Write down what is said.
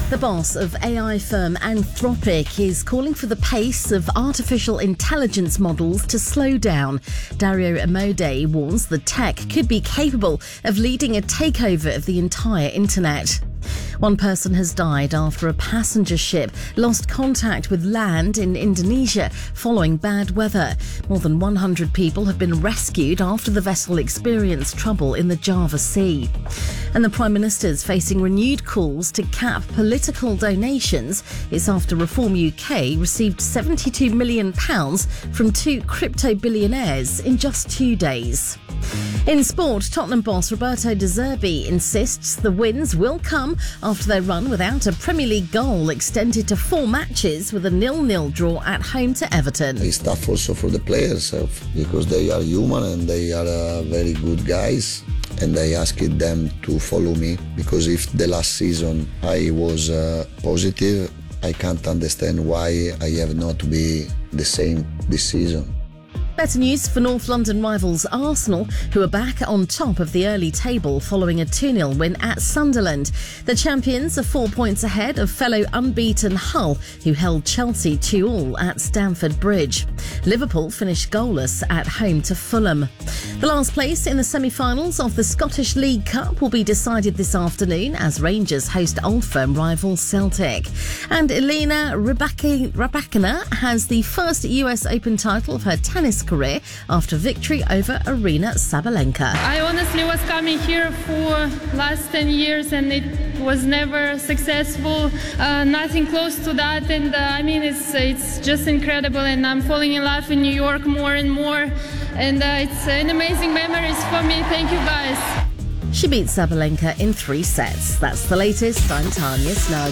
The boss of AI firm Anthropic is calling for the pace of artificial intelligence models to slow down. Dario Amodei warns the tech could be capable of leading a takeover of the entire internet. One person has died after a passenger ship lost contact with land in Indonesia following bad weather. More than 100 people have been rescued after the vessel experienced trouble in the Java Sea. And the Prime Minister's facing renewed calls to cap political donations. It's after Reform UK received £72 million from two crypto billionaires in just 2 days. In sport, Tottenham boss Roberto De Zerbi insists the wins will come after their run without a Premier League goal extended to 4 matches with a 0-0 draw at home to Everton. It's tough also for the players because they are human and they are very good guys. And I asked them to follow me because if the last season I was positive, I can't understand why I have not to be the same this season. Better news for North London rivals Arsenal, who are back on top of the early table following a 2-0 win at Sunderland. The champions are 4 points ahead of fellow unbeaten Hull, who held Chelsea 2-2 at Stamford Bridge. Liverpool finished goalless at home to Fulham. The last place in the semi-finals of the Scottish League Cup will be decided this afternoon as Rangers host Old Firm rival Celtic. And Elena Rybakina has the first US Open title of her tennis career after victory over Aryna Sabalenka. I honestly was coming here for last 10 years and it was never successful, nothing close to that, and it's just incredible, and I'm falling in love in New York more and more, and it's an amazing memories for me. Thank you guys. She beat Sabalenka in 3 sets. That's the latest. I'm Tanya Snug.